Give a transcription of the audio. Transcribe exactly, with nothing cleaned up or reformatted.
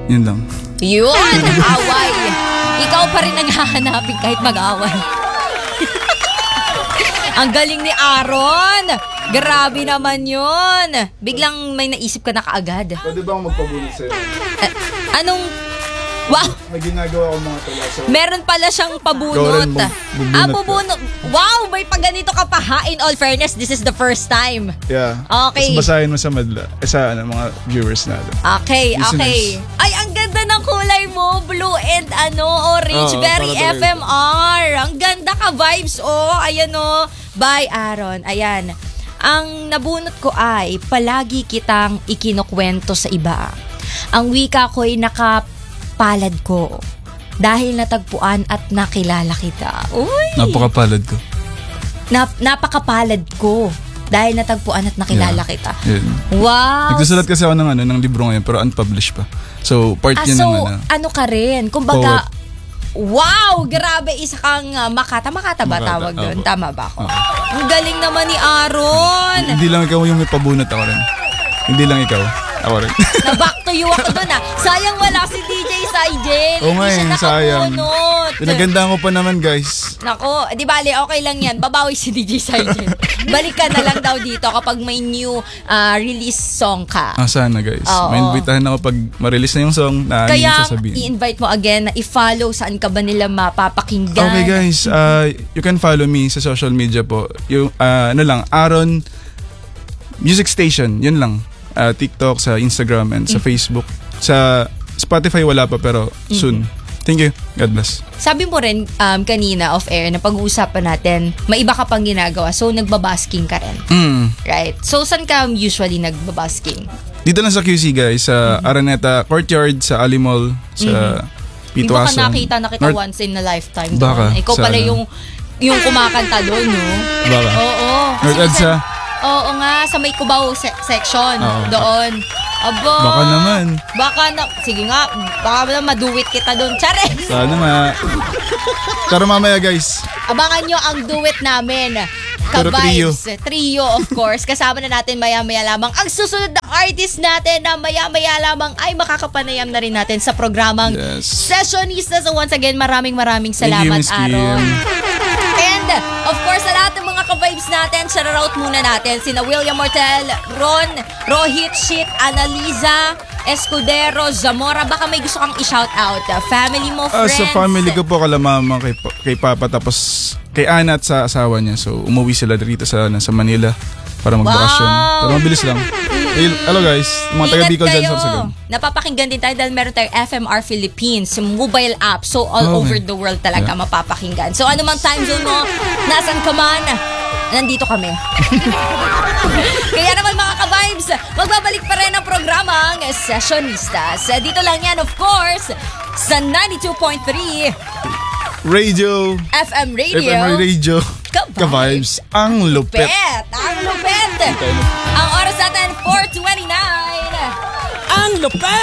Yun lang. Yun, away. Ikaw pa rin naghahanapin kahit mag-away. Ang galing ni Aaron. Grabe naman yun. Biglang may naisip ka na kaagad. Pwede ba akong magpabunot sa'yo? Uh, anong... Wow! May ginagawa ko mga tala. So, meron pala siyang pabunot. Ikaw rin, bubunot Ah, ka. bubunot. Wow! May pag ganito ka pa ha. In all fairness, this is the first time. yeah. Okay. Tapos basahin mo sa madla. Eh, sa ano, mga viewers natin. Okay, Listeners. okay. Ay, ang ganda ng kulay mo. Blue and ano, orange. Oo, Very para F M R. Ang ganda ka vibes, oh. Ayan, oh. Bye, Aaron. Ayan. Ang nabunot ko ay, palagi kitang ikinukwento sa iba. Ang wika ko'y nakapalad ko. Dahil natagpuan at nakilala kita. Uy! Napakapalad ko. Nap- napakapalad ko. Dahil natagpuan at nakilala Yeah. kita. Yun. Wow! Nagsusulat kasi ako ng, ano, ng libro ngayon pero unpublished pa. So, part Ah, yun so, ng ano. ano ka rin? Kumbaga, wow! Grabe, isa kang uh, makata. Makata ba Makata, tawag doon? opo. Tama ba ako? Oo. Ang galing naman ni Aaron. Hindi lang ikaw yung may pabunot, ako rin. Hindi lang ikaw. Ako rin. Na back to you ako doon ah. Sayang wala si D J Saijel. Oo nga Hindi siya eh, sayang. nakapunot. Pinagandaan ko pa naman, guys. Nako, di bali, okay lang yan. Babawi si D J Saijel. Balik ka na lang daw dito kapag may new uh, release song ka. Ah, sana, guys. Oo. May invitahan ako pag ma-release na yung song na ano Kaya yung sasabihin. i-invite mo again na i-follow saan ka ba nila mapapakinggan. Okay, guys. Uh, you can follow me sa social media po. Yung, uh, ano lang, Aaron Music Station. Yun lang. Uh, TikTok, sa Instagram, and sa Mm. Facebook. Sa Spotify wala pa, pero soon. Thank you. God bless. Sabi mo rin um, kanina off-air na pag-uusapan natin, may iba ka pang ginagawa. So, nagbabasking ka rin. Mm. Right? So, saan ka usually nagbabasking? Dito lang sa Q C, guys. Sa Araneta Courtyard, sa Ali Mall, sa Di ba ka Pituason. nakita na kita North- once in a lifetime Baka, doon? Ikaw pala sana. yung yung kumakanta doon, no? Baka. Oo. North Edsa. Oo nga, sa may Cubao se- section. Oo. Doon. Aba. Baka naman. Baka na, sige nga, baka na maduwit kita doon. Chares! Sana ma... Pero mamaya, guys. Abangan nyo ang duet namin. Pero trio. Ka-vibes. Trio, of course. Kasama na natin maya-maya lamang ang susunod na artist natin na maya-maya lamang ay makakapanayam na rin natin sa programang Yes. Sessionista. So once again, maraming maraming Thank you, salamat, Miss Kim. Aaron. And, of course, sa lahat ng mga ka-vibes natin, shout-out muna natin sina William Mortel, Ron, Rohit, Shit, Analiza, Escudero, Zamora. Baka may gusto kang i-shoutout. Family mo, Ah, friends. sa family ko po, kala mama, kay, pa- kay papa, tapos kay Ana at sa asawa niya. So, umuwi sila dito sa, sa Manila para magbakasyon. Wow! Pero mabilis lang. Eh, hello guys, mga taga Ingat Bicol dyan kayo. sa Sorsogon. Napapakinggan din tayo dahil meron tayong F M R Philippines, mobile app. So, all Oh, over okay. the world talaga Yeah. mapapakinggan. So, ano mang time zone mo, nasan ka man, nandito kami. Kaya naman mga ka-vibes, magbabalik pa rin ang programang Sessionistas. Dito lang yan, of course, sa ninety-two point three Radio, F M Radio. F M Radio, Ka-vibes. ka-vibes, ang lupet. Lupet! Ang lupet! Ang oras natin, four twenty-nine. Ang lupet!